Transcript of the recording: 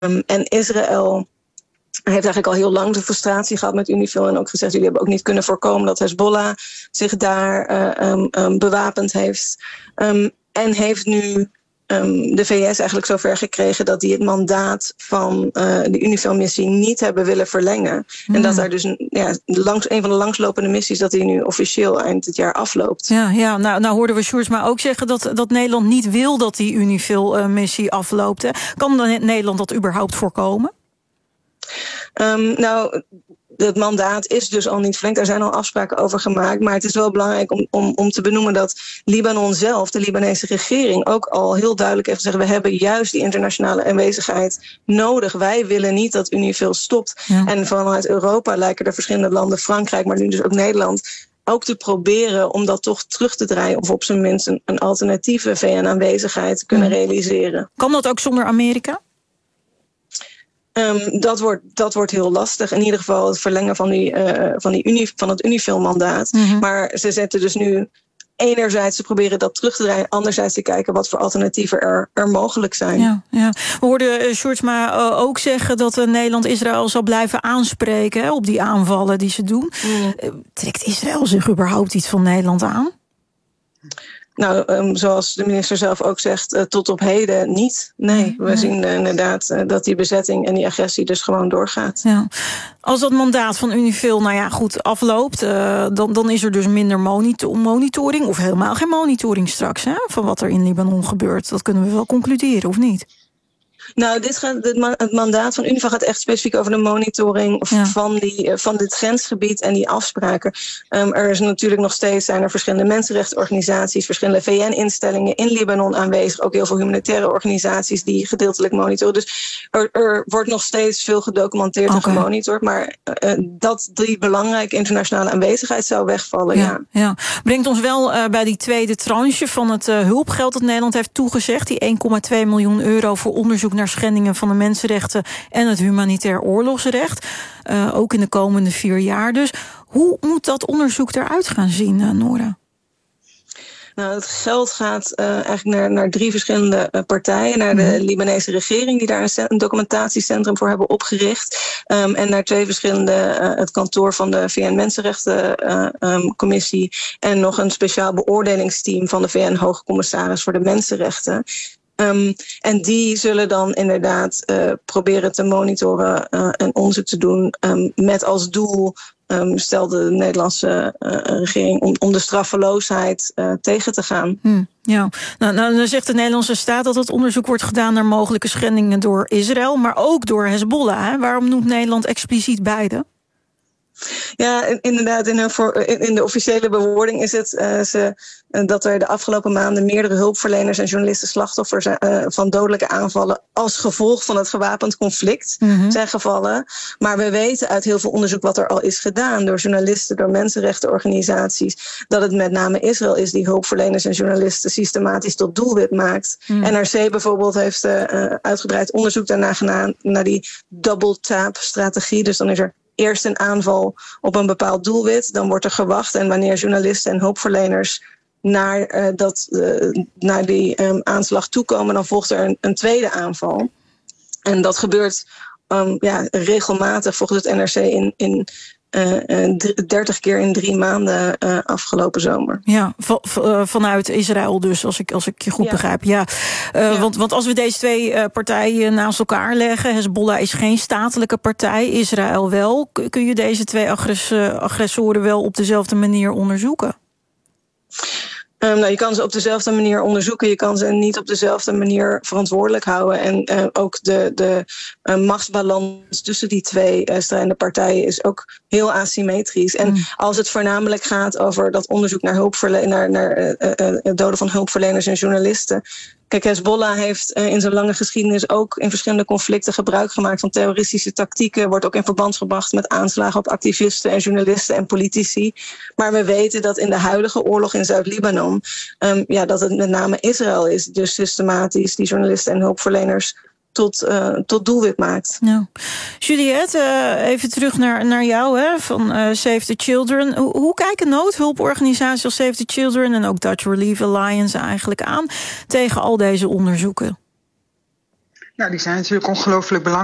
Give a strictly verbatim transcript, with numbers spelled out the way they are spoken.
Um, en Israël heeft eigenlijk al heel lang de frustratie gehad met Unifil en ook gezegd, jullie hebben ook niet kunnen voorkomen dat Hezbollah zich daar uh, um, um, bewapend heeft. Um, en heeft nu um, de V S eigenlijk zover gekregen dat die het mandaat van uh, de Unifil-missie niet hebben willen verlengen. Hmm. En dat daar dus een, ja, langs, een van de langslopende missies, dat die nu officieel eind het jaar afloopt. Ja, ja nou, nou hoorden we Sjoerdsma ook zeggen dat, dat Nederland niet wil dat die Unifil-missie afloopt. Hè. Kan dan Nederland dat überhaupt voorkomen? Um, nou, het mandaat is dus al niet verlengd. Er zijn al afspraken over gemaakt. Maar het is wel belangrijk om, om, om te benoemen dat Libanon zelf, de Libanese regering, ook al heel duidelijk heeft gezegd, we hebben juist die internationale aanwezigheid nodig. Wij willen niet dat Unifil stopt. Ja. En vanuit Europa lijken er verschillende landen, Frankrijk, maar nu dus ook Nederland, ook te proberen om dat toch terug te draaien of op zijn minst een, een alternatieve V N-aanwezigheid te kunnen ja. realiseren. Kan dat ook zonder Amerika? Um, dat, wordt, dat wordt heel lastig. In ieder geval het verlengen van, die, uh, van, die uni, van het Unifil-mandaat. Mm-hmm. Maar ze zetten dus nu enerzijds te proberen dat terug te draaien, anderzijds te kijken wat voor alternatieven er, er mogelijk zijn. Ja, ja. We hoorden uh, Sjoerdsma uh, ook zeggen dat uh, Nederland Israël zal blijven aanspreken, hè, op die aanvallen die ze doen. Mm. Uh, trekt Israël zich überhaupt iets van Nederland aan? Nou, um, zoals de minister zelf ook zegt, uh, tot op heden niet. Nee, we nee. zien uh, inderdaad uh, dat die bezetting en die agressie dus gewoon doorgaat. Ja. Als dat mandaat van Unifil, nou ja, goed afloopt, uh, dan, dan is er dus minder monitor- monitoring of helemaal geen monitoring straks, hè, van wat er in Libanon gebeurt. Dat kunnen we wel concluderen, of niet? Nou, dit gaat, het mandaat van Unifil gaat echt specifiek over de monitoring ja. van, die, van dit grensgebied en die afspraken. Um, er is natuurlijk nog steeds zijn er verschillende mensenrechtenorganisaties, verschillende V N-instellingen in Libanon aanwezig, ook heel veel humanitaire organisaties die gedeeltelijk monitoren. Dus er, er wordt nog steeds veel gedocumenteerd okay. en gemonitord, maar uh, dat die belangrijke internationale aanwezigheid zou wegvallen. Ja, ja. ja. Brengt ons wel uh, bij die tweede tranche van het uh, hulpgeld dat Nederland heeft toegezegd, die één komma twee miljoen euro voor onderzoek naar schendingen van de mensenrechten en het humanitair oorlogsrecht. Uh, ook in de komende vier jaar dus. Hoe moet dat onderzoek eruit gaan zien, uh, Nora? Nou, het geld gaat uh, eigenlijk naar, naar drie verschillende uh, partijen. Naar de mm-hmm. Libanese regering, die daar een, een documentatiecentrum voor hebben opgericht. Um, en naar twee verschillende, uh, het kantoor van de V N-Mensenrechtencommissie. Uh, um, en nog een speciaal beoordelingsteam van de V N-Hoge Commissaris voor de Mensenrechten. Um, en die zullen dan inderdaad uh, proberen te monitoren uh, en onderzoek te doen um, met als doel, um, stelde de Nederlandse uh, regering, om, om de straffeloosheid uh, tegen te gaan. Hmm, ja, nou, nou, dan zegt de Nederlandse staat dat het onderzoek wordt gedaan naar mogelijke schendingen door Israël, maar ook door Hezbollah. Hè? Waarom noemt Nederland expliciet beide? Ja, inderdaad, in, hun, in de officiële bewoording is het uh, ze, uh, dat er de afgelopen maanden meerdere hulpverleners en journalisten slachtoffers uh, van dodelijke aanvallen als gevolg van het gewapend conflict mm-hmm. zijn gevallen. Maar we weten uit heel veel onderzoek wat er al is gedaan door journalisten, door mensenrechtenorganisaties, dat het met name Israël is die hulpverleners en journalisten systematisch tot doelwit maakt. Mm. N R C bijvoorbeeld heeft uh, uitgebreid onderzoek daarna gedaan naar die double tap strategie. Dus dan is er eerst een aanval op een bepaald doelwit, dan wordt er gewacht en wanneer journalisten en hulpverleners naar, uh, dat, uh, naar die um, aanslag toekomen, dan volgt er een, een tweede aanval. En dat gebeurt um, ja, regelmatig volgens het N R C in, in uh, dertig keer in drie maanden uh, afgelopen zomer. Ja, v- v- vanuit Israël dus, als ik, als ik je goed ja. begrijp. Ja. Uh, ja. Want, want als we deze twee uh, partijen naast elkaar leggen, Hezbollah is geen statelijke partij, Israël wel. Kun je deze twee agress- agressoren wel op dezelfde manier onderzoeken? Um, nou, je kan ze op dezelfde manier onderzoeken. Je kan ze niet op dezelfde manier verantwoordelijk houden. En uh, ook de, de uh, machtsbalans tussen die twee uh, strijdende partijen is ook heel asymmetrisch. En mm. als het voornamelijk gaat over dat onderzoek naar, hulpverle- naar, naar uh, uh, uh, doden van hulpverleners en journalisten. Kijk, Hezbollah heeft uh, in zijn lange geschiedenis ook in verschillende conflicten gebruik gemaakt van terroristische tactieken. Wordt ook in verband gebracht met aanslagen op activisten en journalisten en politici. Maar we weten dat in de huidige oorlog in Zuid-Libanon, um, ja, dat het met name Israël is, dus systematisch die journalisten en hulpverleners tot, uh, tot doelwit maakt. Nou, Juliette, uh, even terug naar, naar jou, hè, van uh, Save the Children. Hoe, hoe kijken noodhulporganisaties als Save the Children en ook Dutch Relief Alliance eigenlijk aan tegen al deze onderzoeken? Nou, die zijn natuurlijk ongelooflijk belangrijk.